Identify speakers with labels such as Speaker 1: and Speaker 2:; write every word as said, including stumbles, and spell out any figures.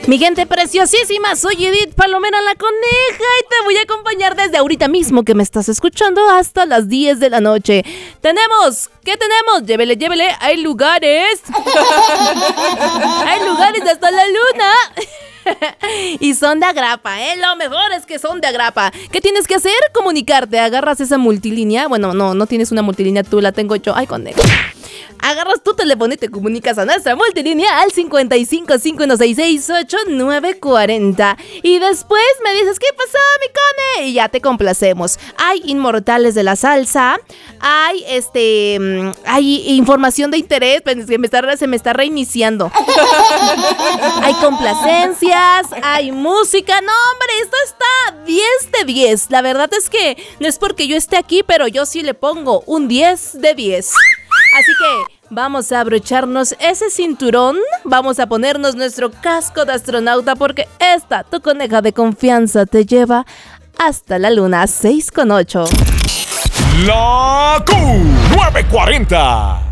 Speaker 1: Mi gente preciosísima, soy Edith Palomera la Coneja y te voy a acompañar desde ahorita mismo que me estás escuchando hasta las diez de la noche. Tenemos, ¿qué tenemos? Llévele, llévele, hay lugares. Hay lugares hasta la luna. Y son de agrapa, ¿eh? Lo mejor es que son de agrapa. ¿Qué tienes que hacer? Comunicarte. Agarras esa multilínea. Bueno, no, no tienes una multilínea, tú la tengo yo. Ay, conejo. Agarras tu teléfono y te comunicas a nuestra multilínea al cincuenta y cinco, cinco uno seis seis, ocho nueve cuatro cero. Y después me dices, ¿qué pasó, mi cone? Y ya te complacemos. Hay inmortales de la salsa. Hay, este... Hay información de interés. Se me está, se me está reiniciando. Hay complacencias. Hay música. No, hombre, esto está diez de diez. La verdad es que no es porque yo esté aquí, pero yo sí le pongo un diez de diez. Así que vamos a abrocharnos ese cinturón, vamos a ponernos nuestro casco de astronauta porque esta, tu coneja de confianza, te lleva hasta la luna. Seis con ocho.
Speaker 2: La Q nueve cuarenta.